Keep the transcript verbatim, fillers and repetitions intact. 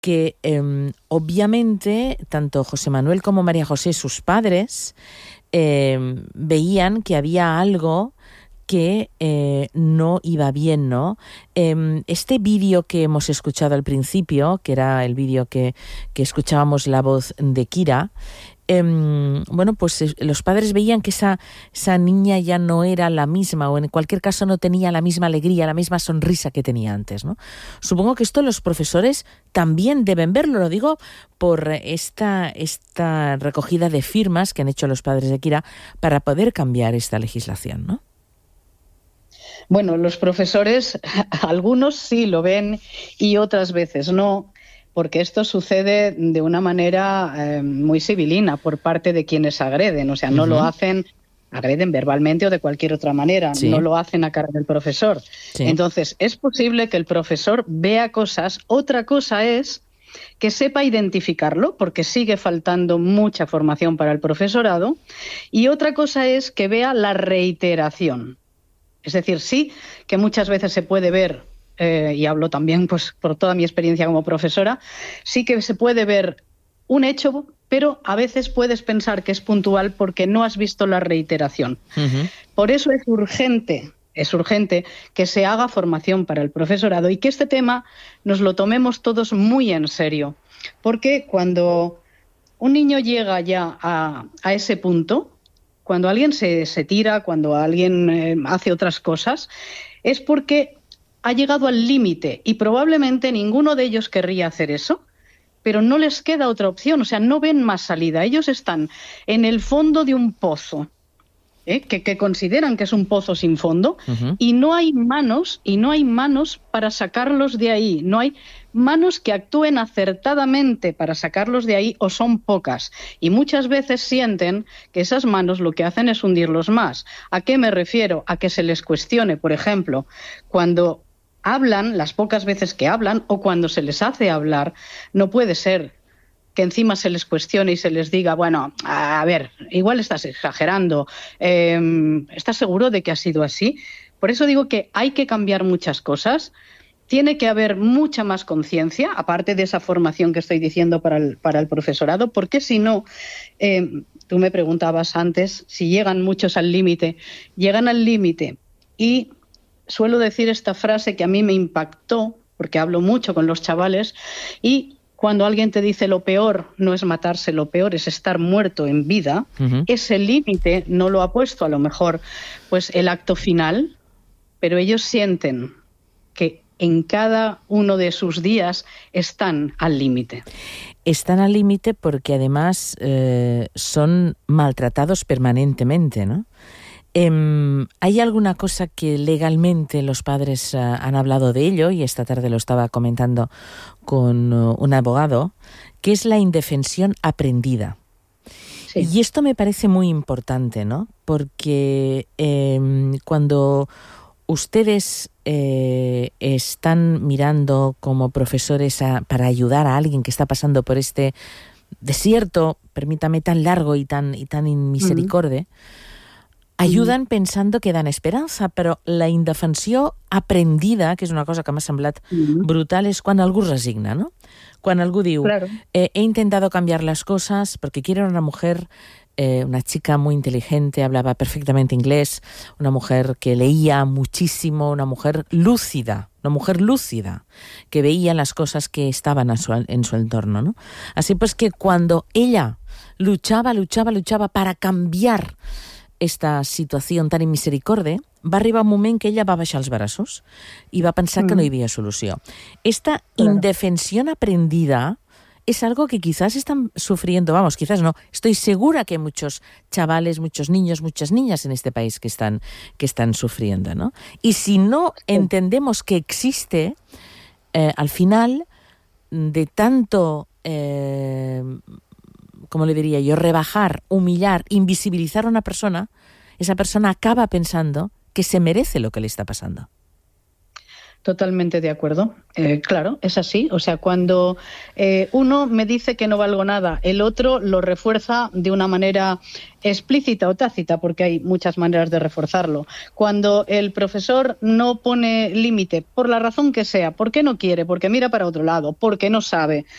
que eh, obviamente tanto José Manuel como María José, sus padres, eh, veían que había algo que eh, no iba bien, ¿no? Eh, este vídeo que hemos escuchado al principio, que era el vídeo que, que escuchábamos la voz de Kira, eh, bueno, pues eh, los padres veían que esa, esa niña ya no era la misma, o en cualquier caso no tenía la misma alegría, la misma sonrisa que tenía antes, ¿no? Supongo que esto los profesores también deben verlo, lo digo por esta, esta recogida de firmas que han hecho los padres de Kira para poder cambiar esta legislación, ¿no? Bueno, los profesores, algunos sí lo ven y otras veces no, porque esto sucede de una manera eh, muy civilina por parte de quienes agreden, o sea, no uh-huh. lo hacen, agreden verbalmente o de cualquier otra manera, sí. no lo hacen a cara del profesor. Sí. Entonces, es posible que el profesor vea cosas, otra cosa es que sepa identificarlo, porque sigue faltando mucha formación para el profesorado, y otra cosa es que vea la reiteración. Es decir, sí que muchas veces se puede ver, eh, y hablo también pues, por toda mi experiencia como profesora, sí que se puede ver un hecho, pero a veces puedes pensar que es puntual porque no has visto la reiteración. Uh-huh. Por eso es urgente, es urgente que se haga formación para el profesorado y que este tema nos lo tomemos todos muy en serio. Porque cuando un niño llega ya a, a ese punto, cuando alguien se, se tira, cuando alguien eh, hace otras cosas, es porque ha llegado al límite y probablemente ninguno de ellos querría hacer eso, pero no les queda otra opción, o sea, no ven más salida. Ellos están en el fondo de un pozo, ¿eh? que, que consideran que es un pozo sin fondo, uh-huh. y no hay manos, y no hay manos para sacarlos de ahí, no hay manos que actúen acertadamente para sacarlos de ahí, o son pocas, y muchas veces sienten que esas manos lo que hacen es hundirlos más. ¿A qué me refiero? A que se les cuestione, por ejemplo, cuando hablan, las pocas veces que hablan, o cuando se les hace hablar, no puede ser que encima se les cuestione y se les diga, bueno, a ver, igual estás exagerando, eh, ¿estás seguro de que ha sido así? Por eso digo que hay que cambiar muchas cosas. Tiene que haber mucha más conciencia, aparte de esa formación que estoy diciendo para el, para el profesorado, porque si no, eh, tú me preguntabas antes, si llegan muchos al límite, llegan al límite y suelo decir esta frase que a mí me impactó, porque hablo mucho con los chavales, y cuando alguien te dice lo peor no es matarse, lo peor es estar muerto en vida, uh-huh. ese límite no lo ha puesto a lo mejor pues el acto final, pero ellos sienten que en cada uno de sus días están al límite. Están al límite porque además eh, son maltratados permanentemente, ¿no? Eh, ¿Hay alguna cosa que legalmente los padres uh, han hablado de ello? Y esta tarde lo estaba comentando con uh, un abogado, que es la indefensión aprendida. Sí. Y esto me parece muy importante, ¿no? Porque eh, cuando ustedes eh, están mirando como profesores a, para ayudar a alguien que está pasando por este desierto, permítame, tan largo y tan, y tan inmisericordia, mm. ayuden pensando que dan esperança, però la indefensió aprendida, que és una cosa que m'ha semblat mm. brutal, és quan algú resigna, ¿no? Quan algú diu, claro. eh, he intentado cambiar las cosas porque quiero una mujer, eh, una chica muy inteligente, hablaba perfectamente inglés, una mujer que leía muchísimo, una mujer lúcida, una mujer lúcida, que veía las cosas que estaban a su, en su entorno, ¿no? Así pues que cuando ella luchava, luchava, luchava para cambiar esta situació tan inmisericordia, va arribar un moment que ella va baixar els braços i va pensar mm. que no hi havia solució. Esta claro. indefensión aprendida es algo que quizás están sufriendo, vamos, quizás no, estoy segura que hay muchos chavales, muchos niños, muchas niñas en este país que están, que están sufriendo, ¿no? Y si no entendemos que existe, eh, al final, de tanto... Eh, como le diría yo, rebajar, humillar, invisibilizar a una persona, esa persona acaba pensando que se merece lo que le está pasando. Totalmente de acuerdo. Eh, claro, es así. O sea, cuando eh, uno me dice que no valgo nada, el otro lo refuerza de una manera explícita o tácita, porque hay muchas maneras de reforzarlo. Cuando el profesor no pone límite, por la razón que sea, porque no quiere, porque mira para otro lado, porque no sabe,